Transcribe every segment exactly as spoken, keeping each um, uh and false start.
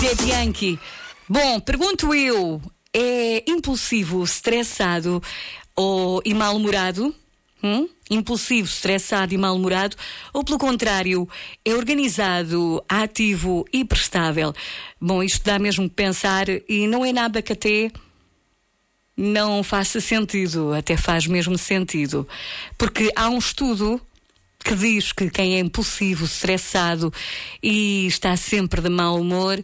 Maria Bianchi. Bom, pergunto eu, é impulsivo, estressado ou e mal-humorado? Hum? Impulsivo, estressado e mal-humorado? Ou pelo contrário, é organizado, ativo e prestável? Bom, isto dá mesmo que pensar e não é nada que até não faça sentido, até faz mesmo sentido. Porque há um estudo que diz que quem é impulsivo, estressado e está sempre de mau humor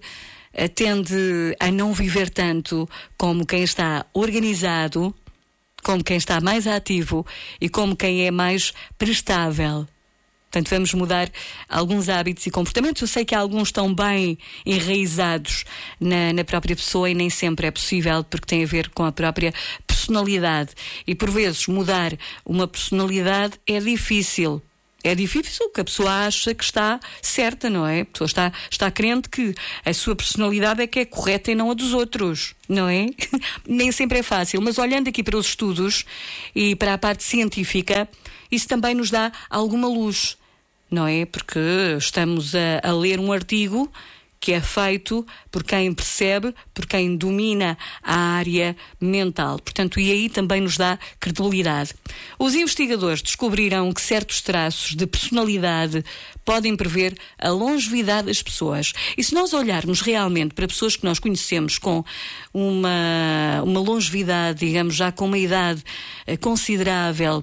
tende a não viver tanto como quem está organizado, como quem está mais ativo e como quem é mais prestável. Portanto, vamos mudar alguns hábitos e comportamentos. Eu sei que alguns estão bem enraizados na, na própria pessoa e nem sempre é possível, porque tem a ver com a própria personalidade. E por vezes mudar uma personalidade é difícil. É difícil porque a pessoa acha que está certa, não é? A pessoa está, está crente que a sua personalidade é que é correta e não a dos outros, não é? Nem sempre é fácil, mas olhando aqui para os estudos e para a parte científica, isso também nos dá alguma luz, não é? Porque estamos a, a ler um artigo que é feito por quem percebe, por quem domina a área mental. Portanto, e aí também nos dá credibilidade. Os investigadores descobriram que certos traços de personalidade podem prever a longevidade das pessoas. E se nós olharmos realmente para pessoas que nós conhecemos com uma, uma longevidade, digamos, já com uma idade considerável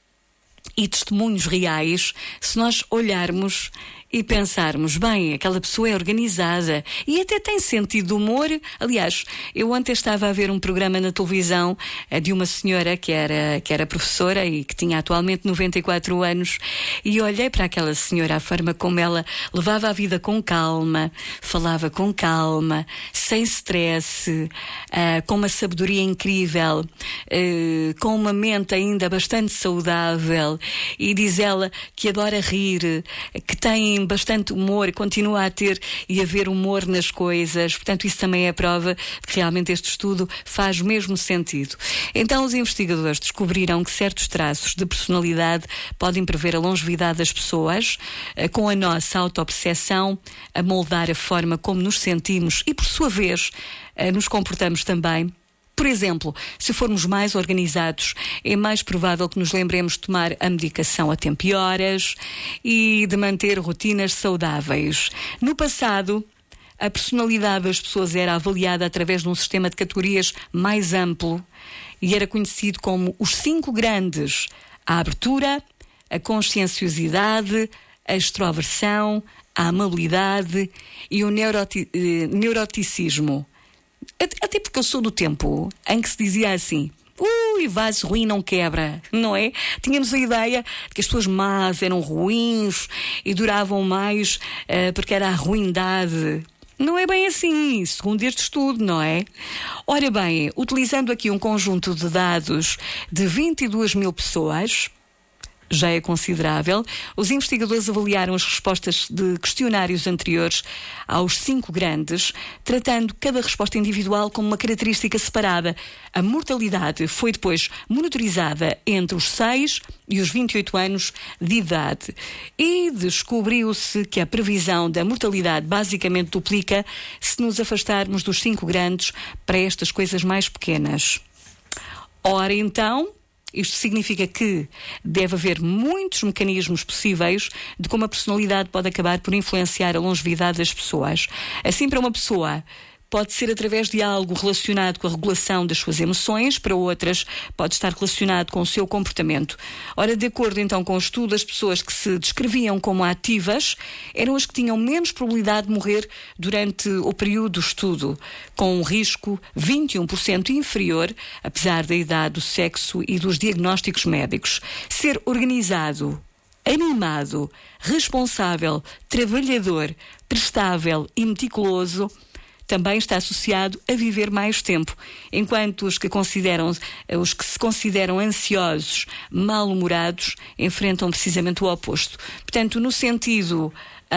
e testemunhos reais, se nós olharmos e pensarmos, bem, aquela pessoa é organizada e até tem sentido de humor. Aliás, eu ontem estava a ver um programa na televisão de uma senhora que era, que era professora e que tinha atualmente noventa e quatro anos, e olhei para aquela senhora, a forma como ela levava a vida com calma, falava com calma, sem stress, uh, com uma sabedoria incrível, uh, com uma mente ainda bastante saudável, e diz ela que adora rir, que tem bastante humor, continua a ter e a ver humor nas coisas. Portanto, isso também é a prova de que realmente este estudo faz mesmo sentido. Então, os investigadores descobriram que certos traços de personalidade podem prever a longevidade das pessoas, com a nossa autoperceção a moldar a forma como nos sentimos e, por sua vez, nos comportamos também. Por exemplo, se formos mais organizados, é mais provável que nos lembremos de tomar a medicação a tempo e horas e de manter rotinas saudáveis. No passado, a personalidade das pessoas era avaliada através de um sistema de categorias mais amplo e era conhecido como os cinco grandes: a abertura, a conscienciosidade, a extroversão, a amabilidade e o neuroti- eh, neuroticismo. Até porque eu sou do tempo em que se dizia assim: ui, vaso ruim não quebra, não é? Tínhamos a ideia de que as pessoas más eram ruins e duravam mais uh, porque era a ruindade. Não é bem assim, segundo este estudo, não é? Ora bem, utilizando aqui um conjunto de dados de vinte e duas mil pessoas, já é considerável, os investigadores avaliaram as respostas de questionários anteriores aos cinco grandes, tratando cada resposta individual como uma característica separada. A mortalidade foi depois monitorizada entre os seis e os vinte e oito anos de idade e descobriu-se que a previsão da mortalidade basicamente duplica se nos afastarmos dos cinco grandes para estas coisas mais pequenas. Ora então, isto significa que deve haver muitos mecanismos possíveis de como a personalidade pode acabar por influenciar a longevidade das pessoas. Assim, para uma pessoa, pode ser através de algo relacionado com a regulação das suas emoções, para outras pode estar relacionado com o seu comportamento. Ora, de acordo então com o estudo, as pessoas que se descreviam como ativas eram as que tinham menos probabilidade de morrer durante o período do estudo, com um risco vinte e um por cento inferior, apesar da idade, do sexo e dos diagnósticos médicos. Ser organizado, animado, responsável, trabalhador, prestável e meticuloso também está associado a viver mais tempo, enquanto os que, consideram, os que se consideram ansiosos, mal-humorados, enfrentam precisamente o oposto. Portanto, no sentido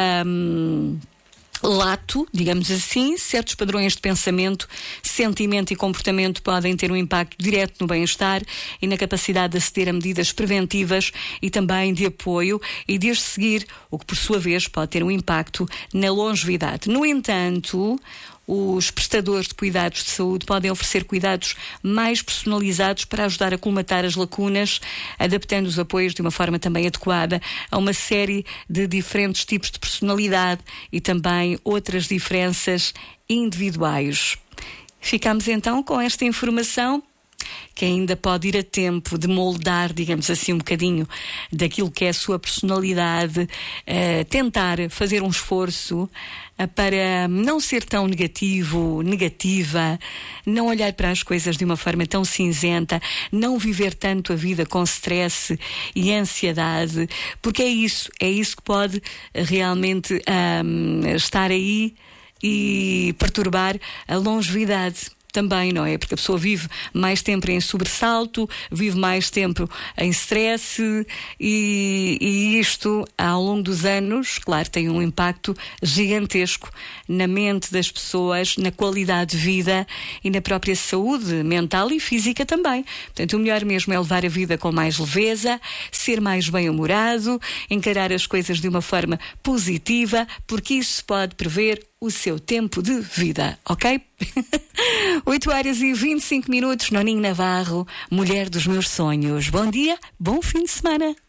hum, lato, digamos assim, certos padrões de pensamento, sentimento e comportamento podem ter um impacto direto no bem-estar e na capacidade de aceder a medidas preventivas e também de apoio e de as seguir, o que por sua vez pode ter um impacto na longevidade. No entanto, os prestadores de cuidados de saúde podem oferecer cuidados mais personalizados para ajudar a colmatar as lacunas, adaptando os apoios de uma forma também adequada a uma série de diferentes tipos de personalidade e também outras diferenças individuais. Ficamos então com esta informação, que ainda pode ir a tempo de moldar, digamos assim, um bocadinho daquilo que é a sua personalidade, uh, tentar fazer um esforço uh, para não ser tão negativo, negativa, não olhar para as coisas de uma forma tão cinzenta, não viver tanto a vida com stress e ansiedade, porque é isso, é isso que pode realmente um, estar aí e perturbar a longevidade. Também, não é? Porque a pessoa vive mais tempo em sobressalto, vive mais tempo em stress e, e isto, ao longo dos anos, claro, tem um impacto gigantesco na mente das pessoas, na qualidade de vida e na própria saúde mental e física também. Portanto, o melhor mesmo é levar a vida com mais leveza, ser mais bem-humorado, encarar as coisas de uma forma positiva, porque isso pode prever o seu tempo de vida, ok? oito horas e vinte e cinco minutos, Noninho Navarro, mulher dos meus sonhos. Bom dia, bom fim de semana.